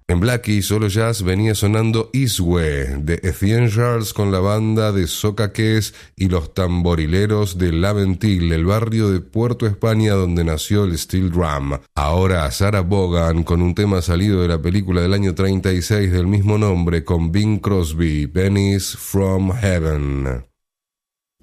En Blackie Solo Jazz venía sonando Iswe de Etienne Charles con la banda de Socaques y los tamborileros de L'Aventil, el barrio de Puerto España donde nació el steel drum. Ahora Sarah Vaughan con un tema salido de la película del año 36 del mismo nombre con Bing Crosby, Pennies from Heaven.